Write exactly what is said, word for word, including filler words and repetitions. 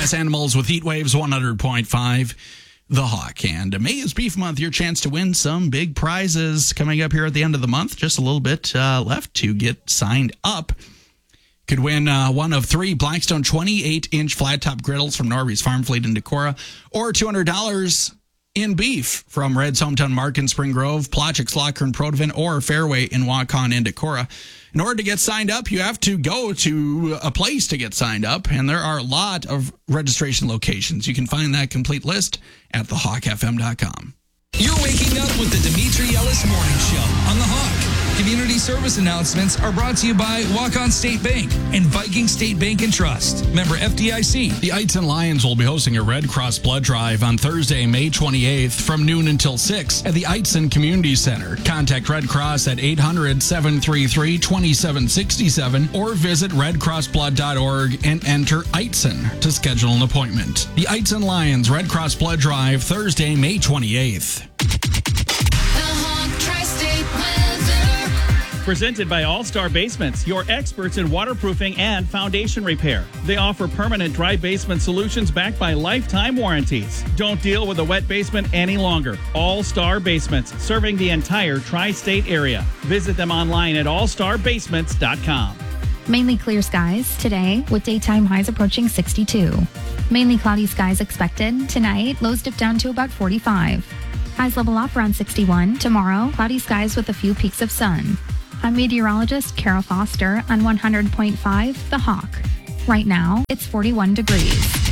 Los Animals with Heat Waves one hundred point five. The Hawk. And May is Beef Month. Your chance to win some big prizes coming up here at the end of the month. Just a little bit uh, left to get signed up. Could win uh, one of three Blackstone twenty-eight inch flat top griddles from Norby's Farm Fleet in Decorah, or two hundred dollars in beef from Red's Hometown Mark in Spring Grove, Plotchik's Locker in Protivin, or Fairway in Waukon in Decorah. In order to get signed up, you have to go to a place to get signed up, and there are a lot of registration locations. You can find that complete list at the hawk f m dot com. You're waking up with the Dimitri Ellis Morning Show on The Hawk. Community service announcements are brought to you by Waukon State Bank and Viking State Bank and Trust. Member F D I C. The Eitzen Lions will be hosting a Red Cross blood drive on Thursday, May twenty-eighth from noon until six at the Eitzen Community Center. Contact Red Cross at eight hundred, seven three three, two seven six seven or visit red cross blood dot org and enter Eitzen to schedule an appointment. The Eitzen Lions Red Cross blood drive Thursday, May twenty-eighth. Presented by All-Star Basements, your experts in waterproofing and foundation repair. They offer permanent dry basement solutions backed by lifetime warranties. Don't deal with a wet basement any longer. All-Star Basements, serving the entire tri-state area. Visit them online at all star basements dot com. Mainly clear skies today with daytime highs approaching sixty-two. Mainly cloudy skies expected. Tonight, lows dip down to about forty-five. Highs level off around sixty-one. Tomorrow, cloudy skies with a few peaks of sun. I'm meteorologist Carol Foster on one hundred point five The Hawk. Right now, it's forty-one degrees.